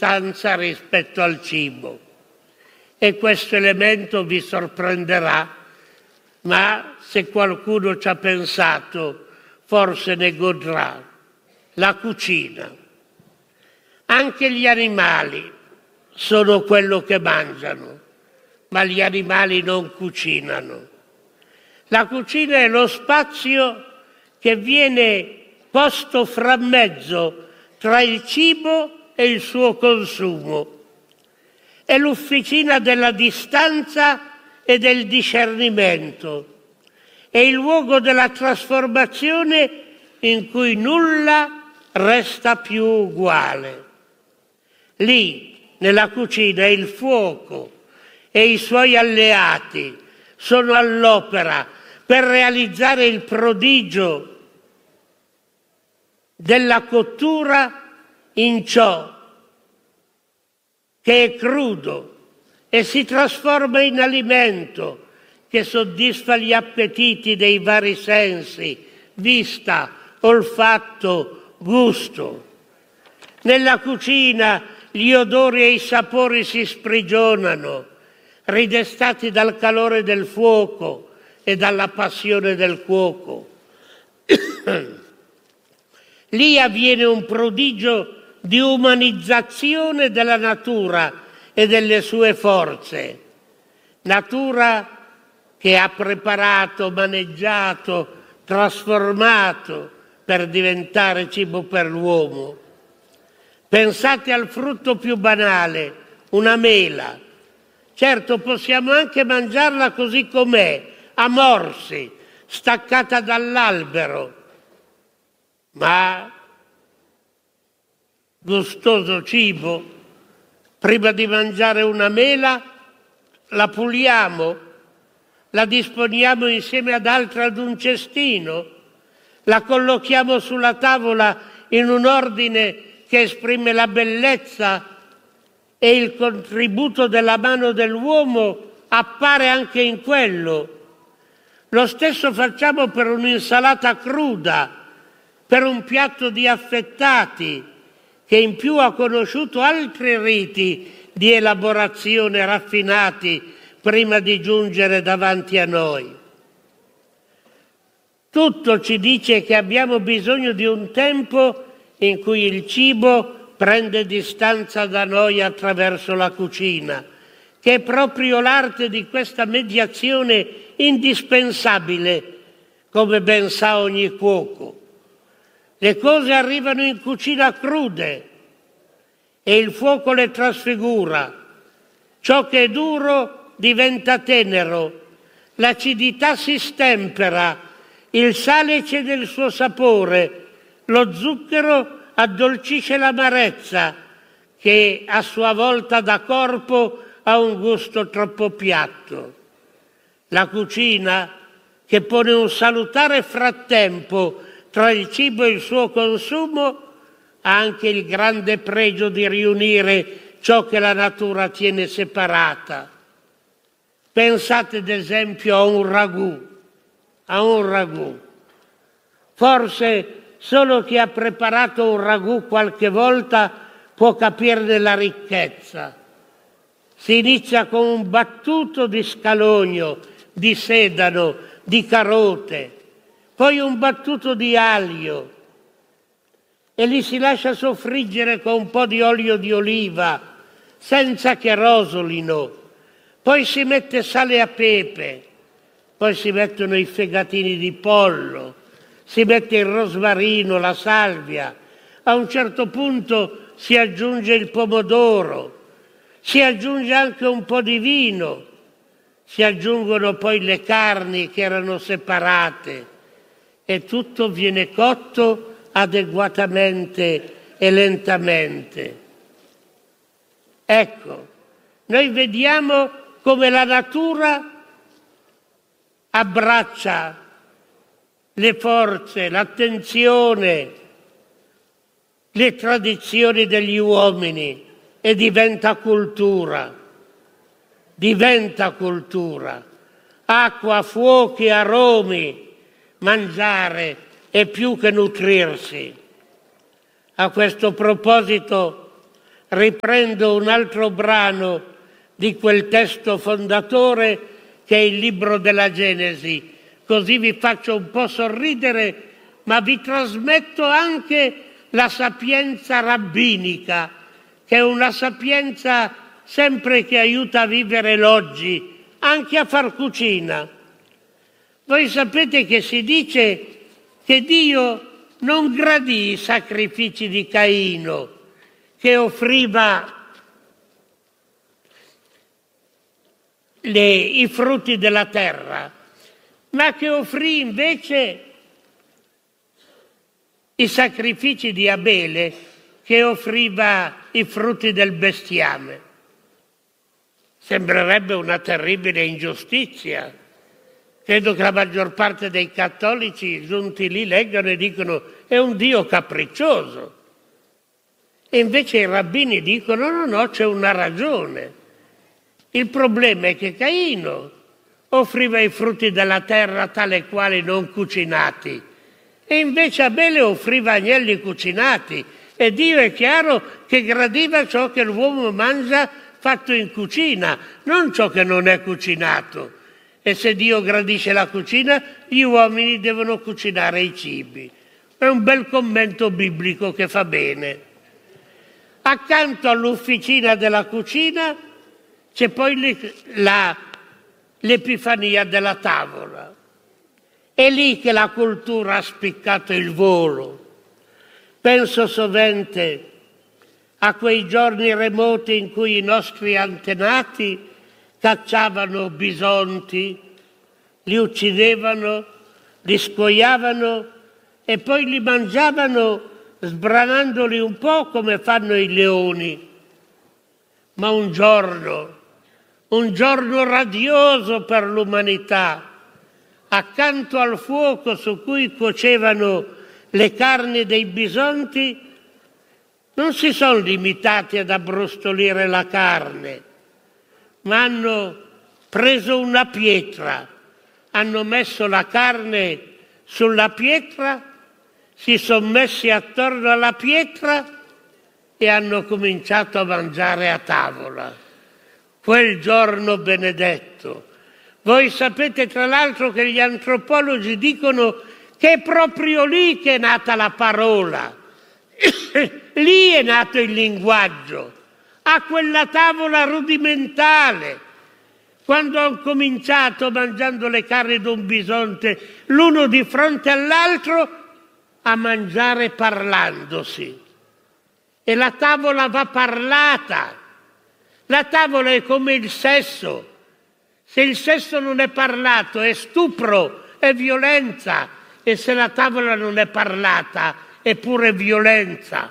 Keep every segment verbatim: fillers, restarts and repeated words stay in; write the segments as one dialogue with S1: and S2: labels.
S1: distanza rispetto al cibo. E questo elemento vi sorprenderà, ma se qualcuno ci ha pensato, forse ne godrà. La cucina. Anche gli animali sono quello che mangiano, ma gli animali non cucinano. La cucina è lo spazio che viene posto fra mezzo tra il cibo e il suo consumo. È l'officina della distanza e del discernimento. È il luogo della trasformazione in cui nulla resta più uguale. Lì, nella cucina, il fuoco e i suoi alleati sono all'opera per realizzare il prodigio della cottura in ciò che è crudo e si trasforma in alimento che soddisfa gli appetiti dei vari sensi, vista, olfatto, gusto. Nella cucina gli odori e i sapori si sprigionano, ridestati dal calore del fuoco e dalla passione del cuoco. Lì avviene un prodigio di umanizzazione della natura e delle sue forze. Natura che ha preparato, maneggiato, trasformato per diventare cibo per l'uomo. Pensate al frutto più banale, una mela. Certo, possiamo anche mangiarla così com'è, a morsi, staccata dall'albero, ma gustoso cibo. Prima di mangiare una mela la puliamo, la disponiamo insieme ad altre ad un cestino, la collochiamo sulla tavola in un ordine che esprime la bellezza e il contributo della mano dell'uomo appare anche in quello. Lo stesso facciamo per un'insalata cruda, per un piatto di affettati, che in più ha conosciuto altri riti di elaborazione raffinati prima di giungere davanti a noi. Tutto ci dice che abbiamo bisogno di un tempo in cui il cibo prende distanza da noi attraverso la cucina, che è proprio l'arte di questa mediazione indispensabile, come ben sa ogni cuoco. Le cose arrivano in cucina crude e il fuoco le trasfigura. Ciò che è duro diventa tenero, l'acidità si stempera, il sale cede il suo sapore, lo zucchero addolcisce l'amarezza, che a sua volta dà corpo a un gusto troppo piatto. La cucina, che pone un salutare frattempo tra il cibo e il suo consumo, ha anche il grande pregio di riunire ciò che la natura tiene separata. Pensate ad esempio a un ragù, a un ragù. Forse solo chi ha preparato un ragù qualche volta può capirne la ricchezza. Si inizia con un battuto di scalogno, di sedano, di carote, poi un battuto di aglio e li si lascia soffriggere con un po' di olio di oliva senza che rosolino, poi si mette sale a pepe, poi si mettono i fegatini di pollo, si mette il rosmarino, la salvia, a un certo punto si aggiunge il pomodoro, si aggiunge anche un po' di vino, si aggiungono poi le carni che erano separate e tutto viene cotto adeguatamente e lentamente. Ecco, noi vediamo come la natura abbraccia le forze, l'attenzione, le tradizioni degli uomini e diventa cultura, diventa cultura. Acqua, fuochi, aromi, mangiare è più che nutrirsi. A questo proposito riprendo un altro brano di quel testo fondatore che è il libro della Genesi, così vi faccio un po' sorridere, ma vi trasmetto anche la sapienza rabbinica, che è una sapienza sempre che aiuta a vivere l'oggi, anche a far cucina. Voi sapete che si dice che Dio non gradì i sacrifici di Caino, che offriva le, i frutti della terra, ma che offrì invece i sacrifici di Abele, che offriva i frutti del bestiame. Sembrerebbe una terribile ingiustizia. Credo che la maggior parte dei cattolici giunti lì leggano e dicono è un Dio capriccioso. E invece i rabbini dicono no, no, c'è una ragione. Il problema è che Caino offriva i frutti della terra tale quali non cucinati e invece Abele offriva agnelli cucinati e Dio è chiaro che gradiva ciò che l'uomo mangia fatto in cucina, non ciò che non è cucinato. E se Dio gradisce la cucina, gli uomini devono cucinare i cibi. È un bel commento biblico che fa bene. Accanto all'officina della cucina c'è poi la, l'epifania della tavola. È lì che la cultura ha spiccato il volo. Penso sovente a quei giorni remoti in cui i nostri antenati cacciavano bisonti, li uccidevano, li scuoiavano e poi li mangiavano sbranandoli un po' come fanno i leoni. Ma un giorno, un giorno radioso per l'umanità, accanto al fuoco su cui cuocevano le carni dei bisonti, non si sono limitati ad abbrustolire la carne, ma hanno preso una pietra, hanno messo la carne sulla pietra, si sono messi attorno alla pietra e hanno cominciato a mangiare a tavola. Quel giorno benedetto. Voi sapete tra l'altro che gli antropologi dicono che è proprio lì che è nata la parola, lì è nato il linguaggio, a quella tavola rudimentale, quando hanno cominciato mangiando le carni d'un bisonte, l'uno di fronte all'altro, a mangiare parlandosi. E la tavola va parlata. La tavola è come il sesso. Se il sesso non è parlato è stupro, è violenza. E se la tavola non è parlata è pure violenza.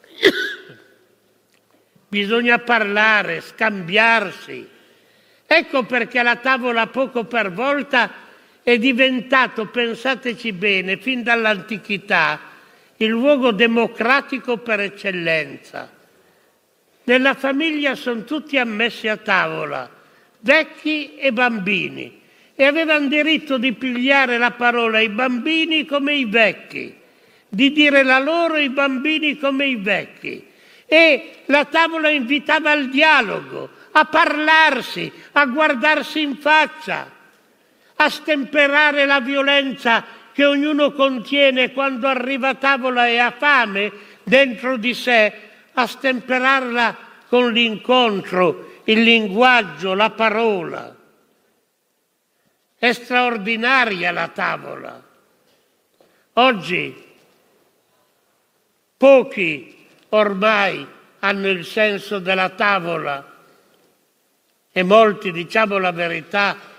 S1: Bisogna parlare, scambiarsi. Ecco perché la tavola poco per volta è diventato, pensateci bene, fin dall'antichità, il luogo democratico per eccellenza. Nella famiglia sono tutti ammessi a tavola, vecchi e bambini, e avevano diritto di pigliare la parola i bambini come i vecchi, di dire la loro i bambini come i vecchi. E la tavola invitava al dialogo, a parlarsi, a guardarsi in faccia, a stemperare la violenza che ognuno contiene quando arriva a tavola e ha fame dentro di sé, a stemperarla con l'incontro, il linguaggio, la parola. È straordinaria la tavola. Oggi pochi ormai hanno il senso della tavola e molti, diciamo la verità,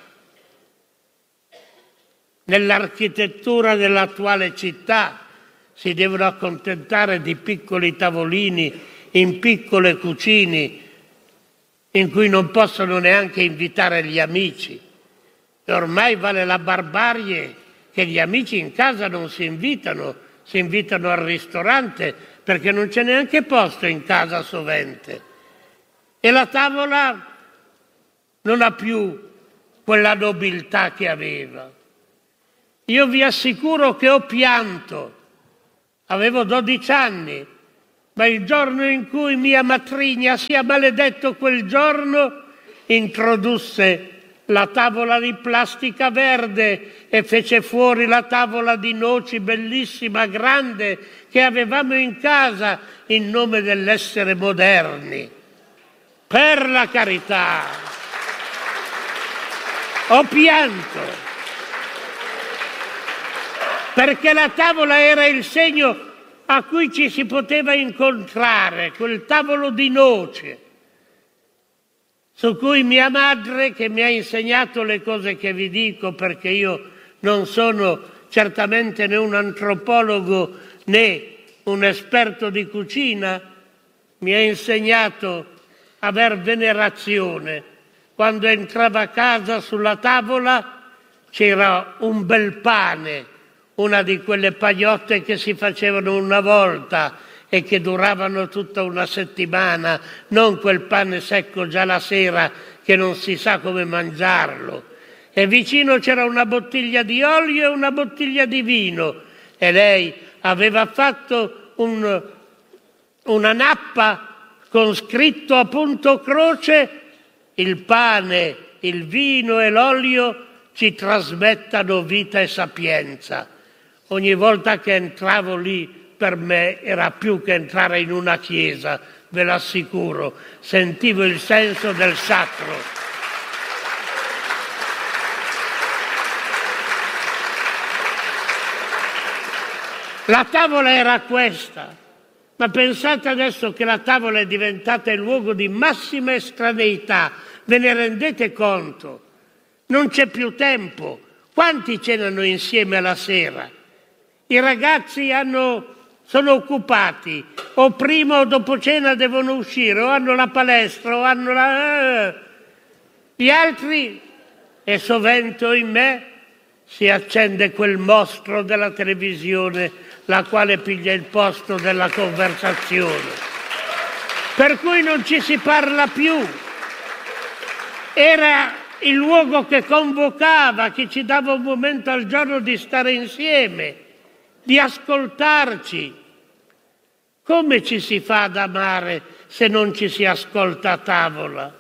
S1: nell'architettura dell'attuale città si devono accontentare di piccoli tavolini in piccole cucine in cui non possono neanche invitare gli amici. E ormai vale la barbarie che gli amici in casa non si invitano, si invitano al ristorante perché non c'è neanche posto in casa sovente. E la tavola non ha più quella nobiltà che aveva. Io vi assicuro che ho pianto, avevo dodici anni, Ma il giorno in cui mia matrigna, sia maledetto quel giorno, introdusse la tavola di plastica verde e fece fuori la tavola di noci bellissima, grande, che avevamo in casa in nome dell'essere moderni. Per la carità, ho pianto, perché la tavola era il segno a cui ci si poteva incontrare, quel tavolo di noce, su cui mia madre, che mi ha insegnato le cose che vi dico, perché io non sono certamente né un antropologo né un esperto di cucina, mi ha insegnato a aver venerazione. Quando entrava a casa, sulla tavola c'era un bel pane, una di quelle pagliotte che si facevano una volta e che duravano tutta una settimana, non quel pane secco già la sera che non si sa come mangiarlo. E vicino c'era una bottiglia di olio e una bottiglia di vino, e lei aveva fatto un, una nappa con scritto a punto croce: il pane, il vino e l'olio ci trasmettano vita e sapienza. Ogni volta che entravo lì, per me era più che entrare in una chiesa, ve l'assicuro, sentivo il senso del sacro. La tavola era questa, ma pensate adesso che la tavola è diventata il luogo di massima estraneità, ve ne rendete conto? Non c'è più tempo. Quanti cenano insieme alla sera? I ragazzi hanno, sono occupati, o prima o dopo cena devono uscire, o hanno la palestra, o hanno la... Gli altri, e sovente in me, si accende quel mostro della televisione, la quale piglia il posto della conversazione. Per cui non ci si parla più. Era il luogo che convocava, che ci dava un momento al giorno di stare insieme, di ascoltarci. Come ci si fa ad amare se non ci si ascolta a tavola?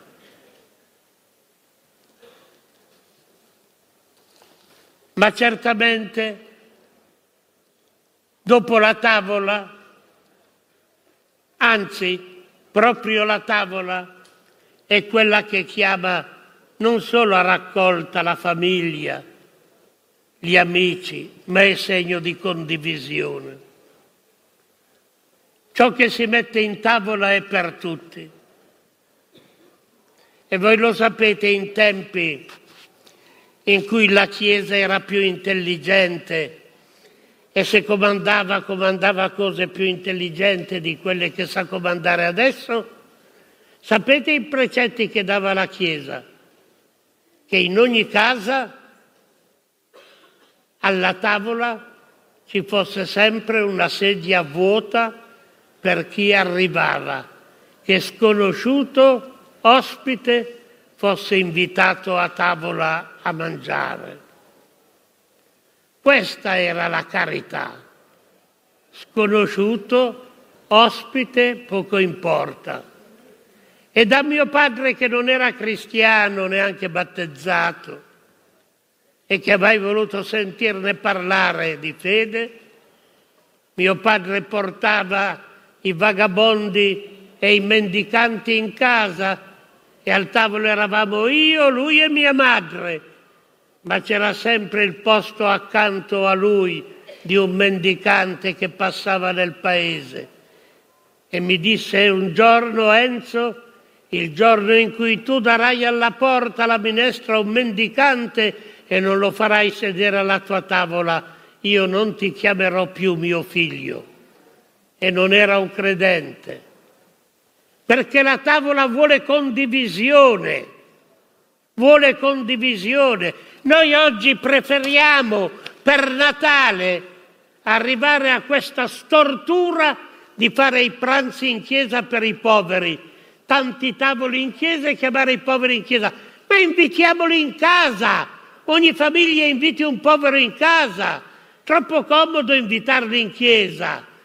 S1: Ma certamente dopo la tavola, anzi proprio la tavola, è quella che chiama non solo a raccolta la famiglia, gli amici, ma è segno di condivisione. Ciò che si mette in tavola è per tutti. E voi lo sapete, in tempi in cui la Chiesa era più intelligente e se comandava, comandava cose più intelligenti di quelle che sa comandare adesso, sapete i precetti che dava la Chiesa? Che in ogni casa, alla tavola, ci fosse sempre una sedia vuota per chi arrivava, che sconosciuto, ospite, fosse invitato a tavola a mangiare. Questa era la carità. Sconosciuto, ospite, poco importa. E da mio padre, che non era cristiano, neanche battezzato, e che ha mai voluto sentirne parlare di fede, mio padre portava i vagabondi e i mendicanti in casa, e al tavolo eravamo io, lui e mia madre, ma c'era sempre il posto accanto a lui di un mendicante che passava nel paese. E mi disse un giorno: Enzo, il giorno in cui tu darai alla porta la minestra a un mendicante e non lo farai sedere alla tua tavola, io non ti chiamerò più mio figlio. E non era un credente. Perché la tavola vuole condivisione, vuole condivisione. Noi oggi preferiamo per Natale arrivare a questa stortura di fare i pranzi in chiesa per i poveri, tanti tavoli in chiesa e chiamare i poveri in chiesa. Ma invitiamoli in casa, ogni famiglia inviti un povero in casa, troppo comodo invitarli in chiesa.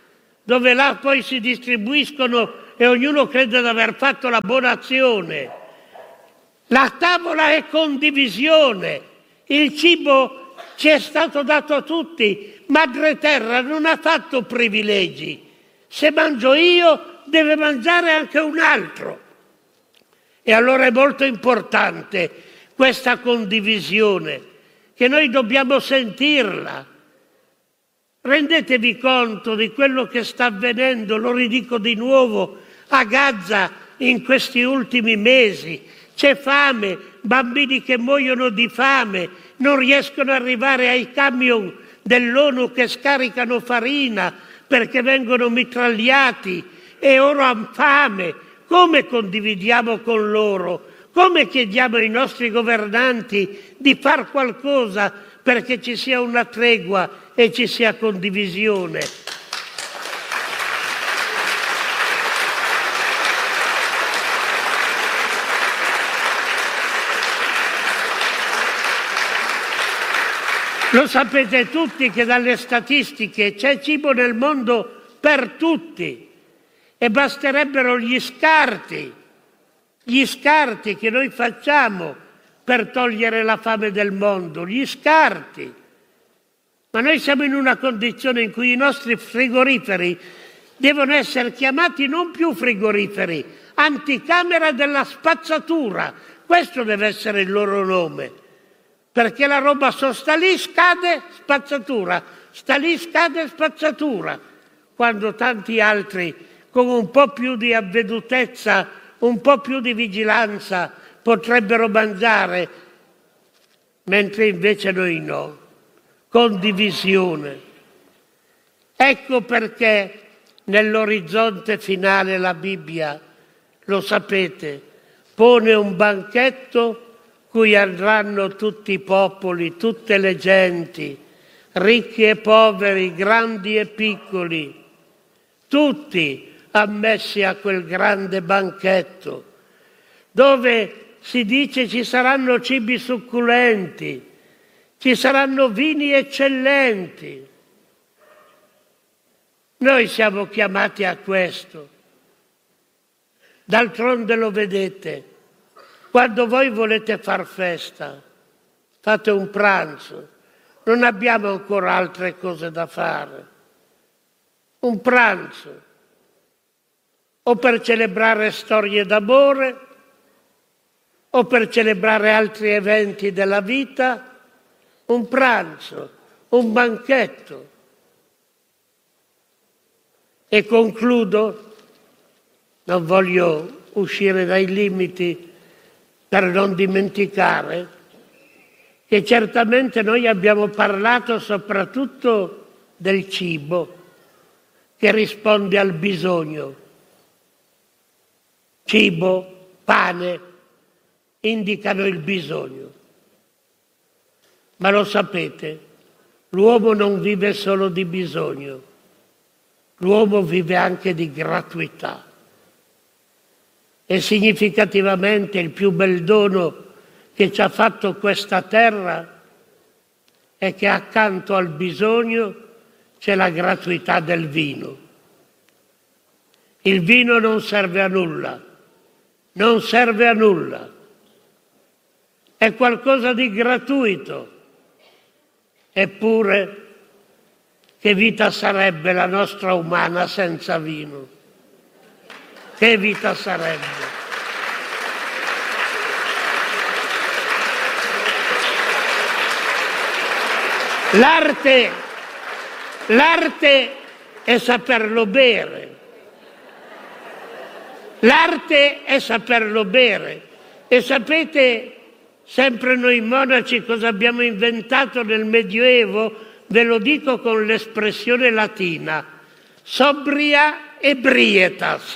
S1: dove là poi si distribuiscono e ognuno crede di aver fatto la buona azione. La tavola è condivisione, il cibo ci è stato dato a tutti, Madre Terra non ha fatto privilegi, se mangio io deve mangiare anche un altro. E allora è molto importante questa condivisione, che noi dobbiamo sentirla. Rendetevi conto di quello che sta avvenendo, lo ridico di nuovo, a Gaza in questi ultimi mesi. C'è fame, bambini che muoiono di fame, non riescono ad arrivare ai camion dell'ONU che scaricano farina perché vengono mitragliati e oro hanno fame. Come condividiamo con loro? Come chiediamo ai nostri governanti di far qualcosa perché ci sia una tregua e ci sia condivisione? Lo sapete tutti che dalle statistiche c'è cibo nel mondo per tutti e basterebbero gli scarti, gli scarti che noi facciamo per togliere la fame del mondo, gli scarti. Ma noi siamo in una condizione in cui i nostri frigoriferi devono essere chiamati non più frigoriferi, anticamera della spazzatura. Questo deve essere il loro nome. Perché la roba so, sta lì, scade, spazzatura, sta lì, scade, spazzatura. Quando tanti altri, con un po' più di avvedutezza, un po' più di vigilanza, potrebbero mangiare, mentre invece noi no. Condivisione. Ecco perché nell'orizzonte finale la Bibbia, lo sapete, pone un banchetto cui andranno tutti i popoli, tutte le genti, ricchi e poveri, grandi e piccoli, tutti ammessi a quel grande banchetto, dove si dice ci saranno cibi succulenti, ci saranno vini eccellenti. Noi siamo chiamati a questo. D'altronde lo vedete. Quando voi volete far festa, fate un pranzo, non abbiamo ancora altre cose da fare. Un pranzo, o per celebrare storie d'amore, o per celebrare altri eventi della vita, un pranzo, un banchetto. E concludo, non voglio uscire dai limiti, per non dimenticare che certamente noi abbiamo parlato soprattutto del cibo che risponde al bisogno. Cibo, pane, indicano il bisogno. Ma lo sapete, l'uomo non vive solo di bisogno, l'uomo vive anche di gratuità. E significativamente il più bel dono che ci ha fatto questa terra è che accanto al bisogno c'è la gratuità del vino. Il vino non serve a nulla, non serve a nulla. È qualcosa di gratuito. Eppure, che vita sarebbe la nostra umana senza vino? Che vita sarebbe? L'arte, l'arte è saperlo bere. L'arte è saperlo bere. E sapete, sempre noi monaci, cosa abbiamo inventato nel Medioevo? Ve lo dico con l'espressione latina. Sobria ebrietas.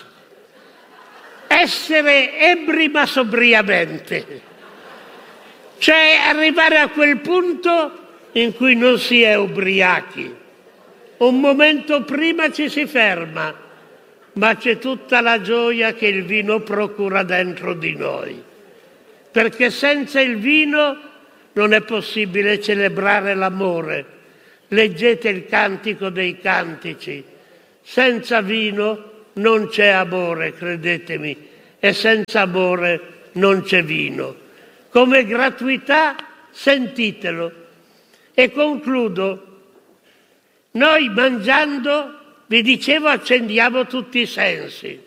S1: Essere ebbri ma sobriamente. Cioè arrivare a quel punto in cui non si è ubriachi. Un momento prima ci si ferma, ma c'è tutta la gioia che il vino procura dentro di noi. Perché senza il vino non è possibile celebrare l'amore. Leggete il Cantico dei Cantici. Senza vino non c'è amore, credetemi, e senza amore non c'è vino. Come gratuità sentitelo. E concludo. Noi mangiando, vi dicevo, accendiamo tutti i sensi.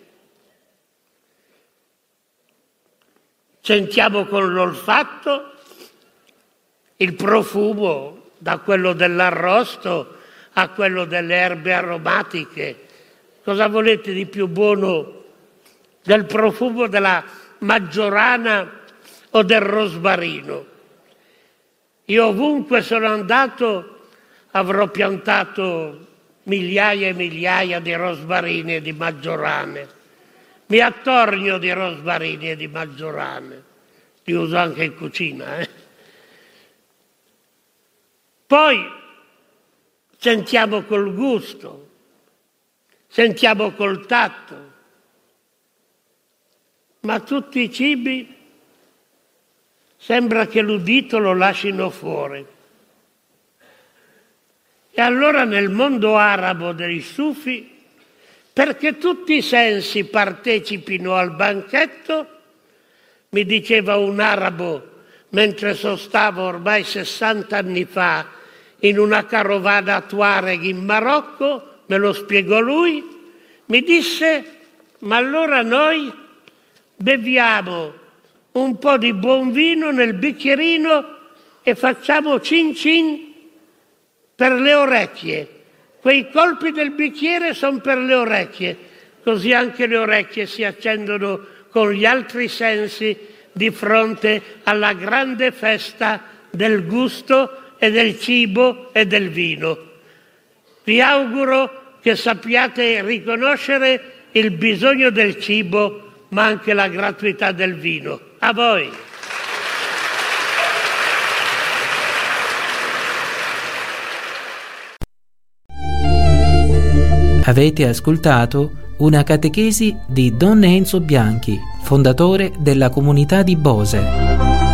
S1: Sentiamo con l'olfatto il profumo, da quello dell'arrosto a quello delle erbe aromatiche. Cosa volete di più buono del profumo della maggiorana o del rosmarino? Io ovunque sono andato avrò piantato migliaia e migliaia di rosmarini e di maggiorane. Mi attornio di rosmarini e di maggiorane. Li uso anche in cucina. Eh? Poi sentiamo col gusto, sentiamo col tatto, ma tutti i cibi sembra che l'udito lo lascino fuori. E allora nel mondo arabo dei sufi, perché tutti i sensi partecipino al banchetto, mi diceva un arabo mentre sostavo ormai sessanta anni fa in una carovana a Tuareg in Marocco, me lo spiegò lui, mi disse: ma allora noi beviamo un po' di buon vino nel bicchierino e facciamo cin cin per le orecchie. Quei colpi del bicchiere sono per le orecchie, così anche le orecchie si accendono con gli altri sensi di fronte alla grande festa del gusto e del cibo e del vino. Vi auguro che sappiate riconoscere il bisogno del cibo, ma anche la gratuità del vino. A voi!
S2: Avete ascoltato una catechesi di Don Enzo Bianchi, fondatore della comunità di Bose.